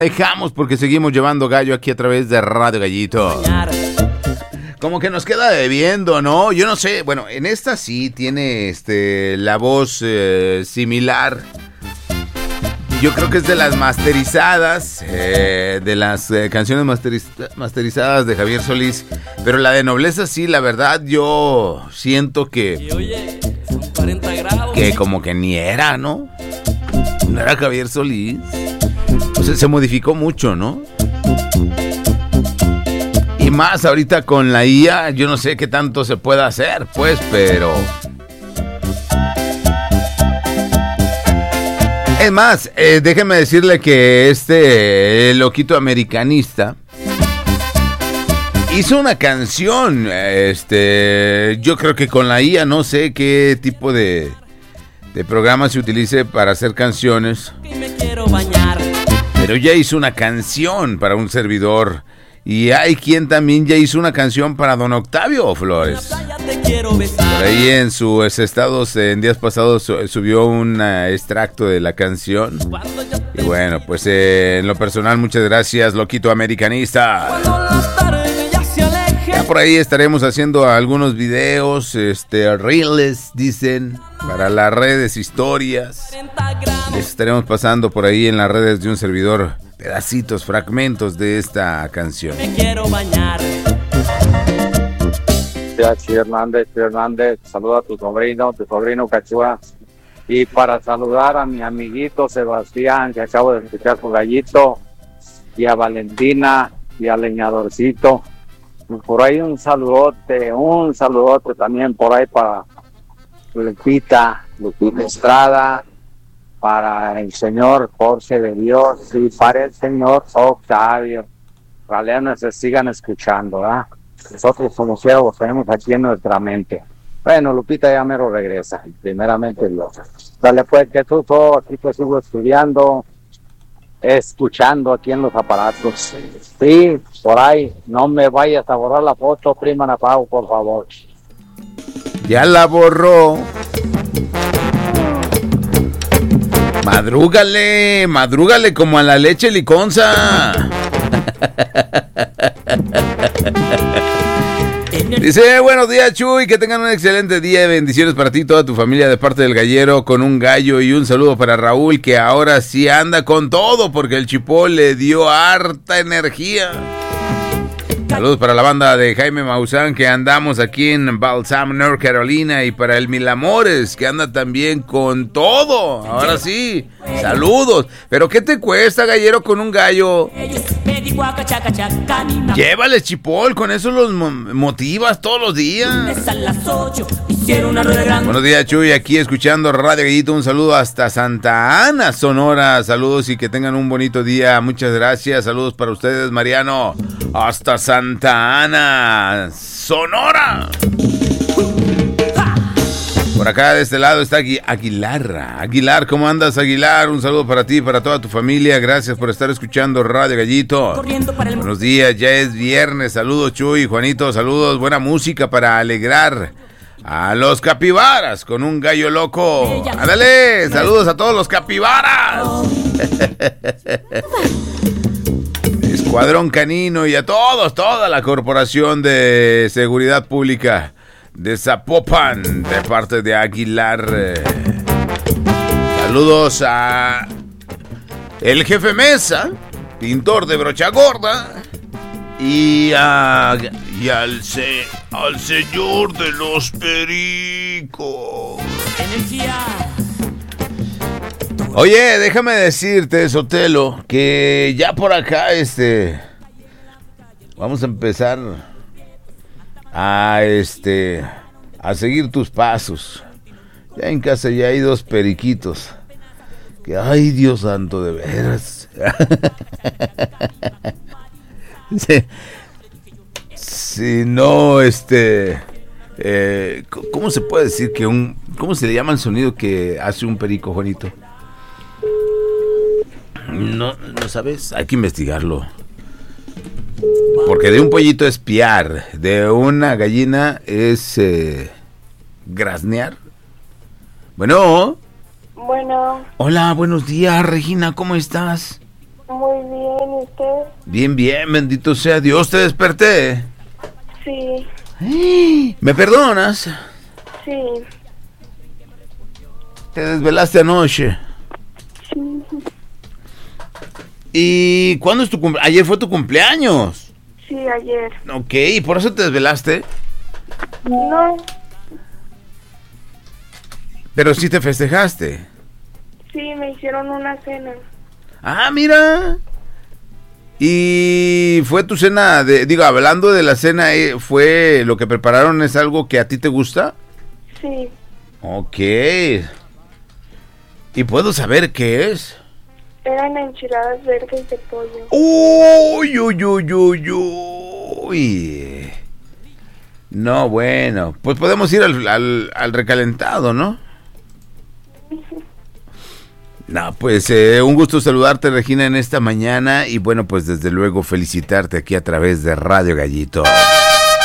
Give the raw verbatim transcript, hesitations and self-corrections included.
Dejamos porque seguimos llevando gallo aquí a través de Radio Gallito. Como que nos queda debiendo, ¿no? Yo no sé, bueno, en esta sí tiene este la voz eh, similar. Yo creo que es de las masterizadas, eh, de las eh, canciones masteriz- masterizadas de Javier Solís. Pero la de Nobleza sí, la verdad, yo siento que... Que como que ni era, ¿no? No era Javier Solís. O sea, se modificó mucho, ¿no? Y más ahorita con la I A, yo no sé qué tanto se pueda hacer, pues, pero... Es más, eh, déjeme decirle que este eh, loquito americanista hizo una canción, este, yo creo que con la I A, no sé qué tipo de, de programa se utilice para hacer canciones, pero ya hizo una canción para un servidor. Y hay quien también ya hizo una canción para Don Octavio Flores. Por ahí en sus estados, en días pasados, subió un extracto de la canción. Y bueno, pues eh, en lo personal, muchas gracias, loquito americanista. Ya por ahí estaremos haciendo algunos videos, este, reels, dicen, para las redes, historias. Les estaremos pasando por ahí en las redes de un servidor pedacitos, fragmentos de esta canción. Me quiero bañar. Chi Hernández, Chi Hernández, saluda a tu sobrino, tu sobrino Cachua. Y para saludar a mi amiguito Sebastián, que acabo de escuchar su gallito, y a Valentina, y a Leñadorcito. Y por ahí un saludote, un saludote también por ahí para Lupita, Lupita Estrada, para el señor Jorge de Dios y para el señor Octavio. Ojalá se sigan escuchando, ¿ah? Nosotros como quiera los tenemos aquí en nuestra mente. Bueno, Lupita ya mero regresa, primeramente lo. Dale pues, que tú todo aquí pues sigo estudiando, escuchando aquí en los aparatos. Sí, por ahí, no me vayas a borrar la foto, prima Ana Pau, por favor. Ya la borró. Madrúgale, madrúgale como a la leche liconza. Dice, buenos días, Chuy, que tengan un excelente día y bendiciones para ti y toda tu familia de parte del gallero con un gallo, y un saludo para Raúl, que ahora sí anda con todo porque el chipol le dio harta energía. Saludos para la banda de Jaime Maussan, que andamos aquí en Balsam, North Carolina, y para el Milamores, que anda también con todo. Ahora sí, saludos. Pero ¿qué te cuesta, gallero, con un gallo? Llévales chipol, con eso los motivas todos los días. Buenos días, Chuy, aquí escuchando Radio Gallito. Un saludo hasta Santa Ana, Sonora. Saludos y que tengan un bonito día. Muchas gracias. Saludos para ustedes, Mariano. Hasta Santa Ana, Sonora. Por acá de este lado está Aguilar. Aguilar, ¿cómo andas, Aguilar? Un saludo para ti y para toda tu familia. Gracias por estar escuchando Radio Gallito. Buenos días, ya es viernes. Saludos, Chuy, Juanito, saludos. Buena música para alegrar a los capibaras con un gallo loco. ¡Ándale! Saludos a todos los capibaras. Escuadrón Canino y a todos, toda la Corporación de Seguridad Pública de Zapopan, de parte de Aguilar. Saludos a el jefe Mesa, pintor de brocha gorda, y a y al se, al señor de los pericos. Energía. Oye, déjame decirte, Sotelo, que ya por acá este vamos a empezar a este a seguir tus pasos. Ya en casa ya hay dos periquitos que, ay, Dios santo, de veras. Si, si no, este eh, ¿cómo se puede decir que un, cómo se le llama el sonido que hace un perico, Juanito? No, no sabes, hay que investigarlo. Porque de un pollito es piar, de una gallina es eh, graznear. Bueno. Bueno. Hola, buenos días, Regina, ¿cómo estás? Muy bien, ¿y usted? Bien, bien, bendito sea Dios, te desperté. Sí. ¿Me perdonas? Sí. Te desvelaste anoche. Sí. ¿Y cuándo es tu cumpleaños? Ayer fue tu cumpleaños. Sí, ayer. Ok, ¿y por eso te desvelaste? No. Pero sí te festejaste. Sí, me hicieron una cena. Ah, mira. Y fue tu cena, de, digo, hablando de la cena, ¿fue lo que prepararon es algo que a ti te gusta? Sí. Ok. ¿Y puedo saber qué es? Eran enchiladas verdes de pollo. Uy, uy, uy, uy, uy. No, bueno, pues podemos ir al, al, al recalentado, ¿no? No, pues eh, un gusto saludarte, Regina, en esta mañana y bueno, pues desde luego felicitarte aquí a través de Radio Gallito.